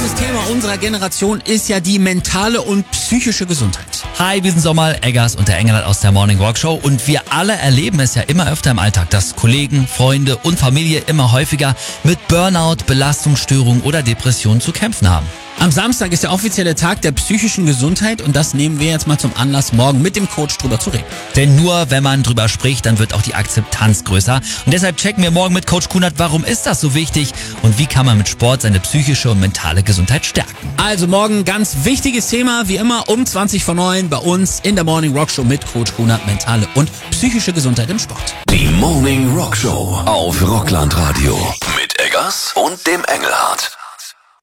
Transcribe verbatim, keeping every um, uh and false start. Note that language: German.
Großes Thema unserer Generation ist ja die mentale und psychische Gesundheit. Hi, wir sind Sommerl, Eggers und der Engelhardt aus der Morning Rock Show und wir alle erleben es ja immer öfter im Alltag, dass Kollegen, Freunde und Familie immer häufiger mit Burnout, Belastungsstörungen oder Depressionen zu kämpfen haben. Am Samstag ist der offizielle Tag der psychischen Gesundheit und das nehmen wir jetzt mal zum Anlass, morgen mit dem Coach drüber zu reden. Denn nur wenn man drüber spricht, dann wird auch die Akzeptanz größer. Und deshalb checken wir morgen mit Coach Kunert, warum ist das so wichtig und wie kann man mit Sport seine psychische und mentale Gesundheit stärken. Also morgen ganz wichtiges Thema, wie immer um zwanzig vor neun bei uns in der Morning Rock Show mit Coach Kunert, mentale und psychische Gesundheit im Sport. Die Morning Rock Show auf Rockland Radio mit Eggers und dem Engelhardt.